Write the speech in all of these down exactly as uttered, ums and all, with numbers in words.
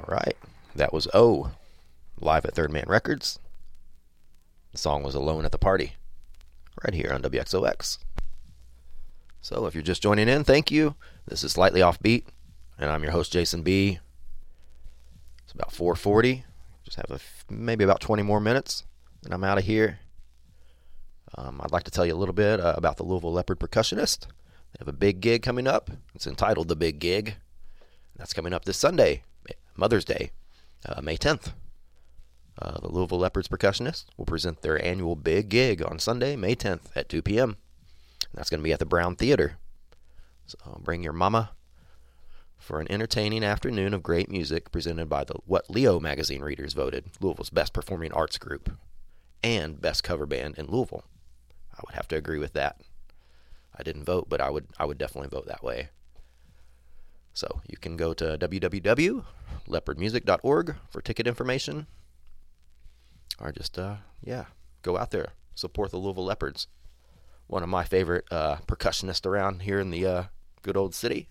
All right. That was O, live at Third Man Records. The song was Alone at the Party, right here on W X O X. So if you're just joining in, thank you. This is Slightly Offbeat, and I'm your host, Jason B. It's about four forty. Just have a, maybe about twenty more minutes, and I'm out of here. Um, I'd like to tell you a little bit uh, about the Louisville Leopard Percussionist. They have a big gig coming up. It's entitled The Big Gig. That's coming up this Sunday, Mother's Day, uh, May tenth. Uh, the Louisville Leopards Percussionist will present their annual big gig on Sunday, May tenth at two p.m. And that's going to be at the Brown Theater. So bring your mama for an entertaining afternoon of great music presented by the what Leo magazine readers voted Louisville's best performing arts group and best cover band in Louisville. I would have to agree with that. I didn't vote, but I would I would definitely vote that way. So you can go to w w w dot leopard music dot org for ticket information. Or just, uh, yeah, go out there. Support the Louisville Leopards. One of my favorite uh, percussionists around here in the uh, good old city.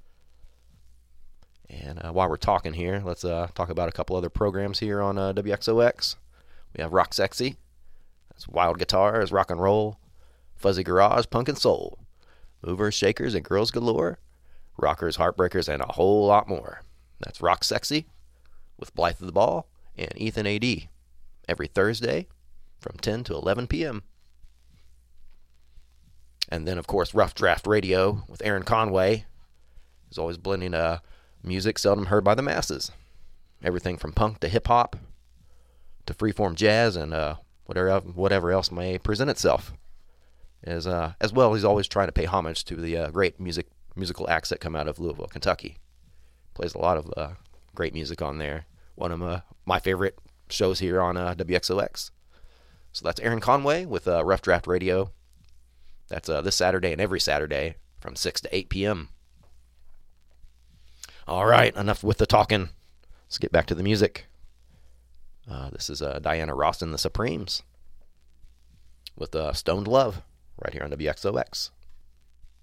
And uh, while we're talking here, let's uh, talk about a couple other programs here on uh, W X O X. We have Rock Sexy. That's wild guitars, rock and roll, fuzzy garage, punk and soul, movers, shakers, and girls galore, rockers, heartbreakers, and a whole lot more. That's Rock Sexy with Blythe the Ball and Ethan A D every Thursday from ten to eleven p.m. And then, of course, Rough Draft Radio with Aaron Conway. He's always blending uh, music seldom heard by the masses. Everything from punk to hip-hop to freeform jazz and uh, whatever whatever else may present itself. As, uh, as well, he's always trying to pay homage to the uh, great music musical acts that come out of Louisville, Kentucky. Plays a lot of uh, great music on there. One of uh, my favorite shows here on uh, W X O X. So that's Aaron Conway with uh, Rough Draft Radio. That's uh, this Saturday and every Saturday from six to eight p.m. All right, enough with the talking. Let's get back to the music. Uh, this is uh, Diana Ross and the Supremes with uh, Stoned Love right here on W X O X.